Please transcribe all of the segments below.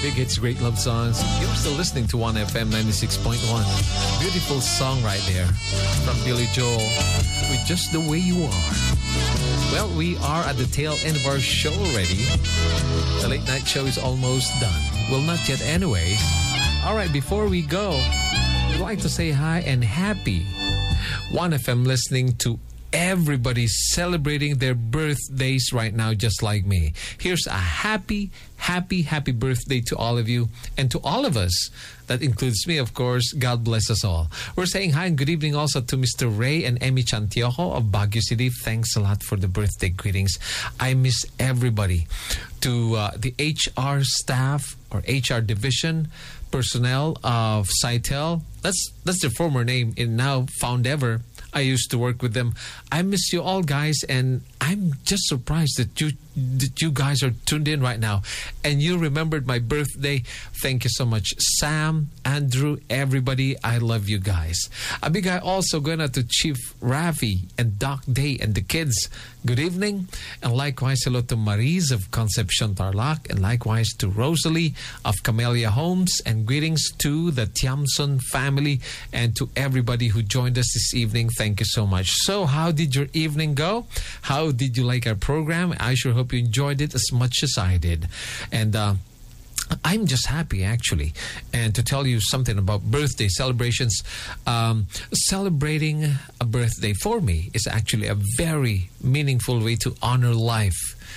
Big hits, great love songs. You're still listening to 1FM 96.1. Beautiful song right there from Billy Joel with Just the Way You Are. Well, we are at the tail end of our show already. The late night show is almost done. Well, not yet anyway. All right, before we go, we'd like to say hi and happy 1FM listening to everybody celebrating their birthdays right now, just like me. Here's a happy birthday to all of you and to all of us. That includes me, of course. God bless us all. We're saying hi and good evening also to Mr. Ray and Emmy Chantiojo of Baguio City. Thanks a lot for the birthday greetings. I miss everybody. To the HR staff or HR division personnel of Sitel. That's the former name, in now Found Ever. I used to work with them. I miss you all, guys, and I'm just surprised that you guys are tuned in right now and you remembered my birthday. Thank you so much, Sam, Andrew, everybody. I love you guys. A big hi also going out to Chief Rafi and Doc Day and the kids. Good evening, and likewise hello to Maris of Concepcion Tarlac, and likewise to Rosalie of Camellia Homes, and greetings to the Tiamson family and to everybody who joined us this evening. Thank you so much. So, how did your evening go? How did you like our program? I sure hope you enjoyed it as much as I did. And I'm just happy, actually. And to tell you something about birthday celebrations, celebrating a birthday for me is actually a very meaningful way to honor life,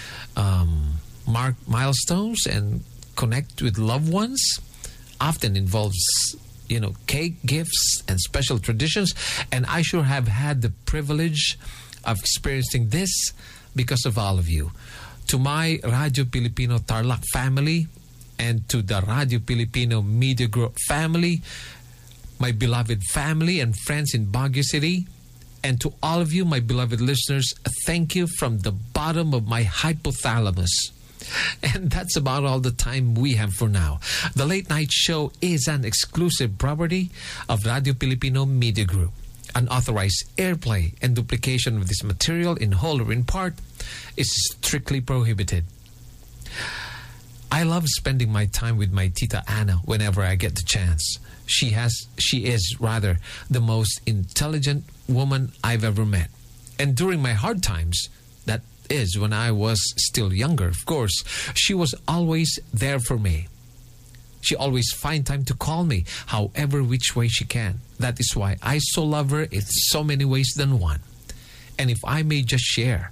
mark milestones, and connect with loved ones. Often involves, cake, gifts, and special traditions. And I sure have had the privilege of experiencing this because of all of you. To my Radio Filipino Tarlac family and to the Radio Filipino Media Group family, my beloved family and friends in Baguio City, and to all of you, my beloved listeners, thank you from the bottom of my hypothalamus. And that's about all the time we have for now. The Late Night Show is an exclusive property of Radio Filipino Media Group. Unauthorized airplay and duplication of this material in whole or in part is strictly prohibited. I love spending my time with my Tita Anna whenever I get the chance. She is the most intelligent woman I've ever met. And during my hard times, that is when I was still younger, of course, she was always there for me. She always finds time to call me, however which way she can. That is why I so love her in so many ways than one. And if I may just share